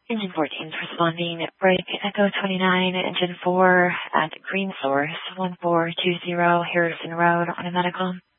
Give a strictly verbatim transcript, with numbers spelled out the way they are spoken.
Engine fourteen is responding. Break Echo twenty-nine, Engine four at Green Source, one four two zero Harrison Road on a medical.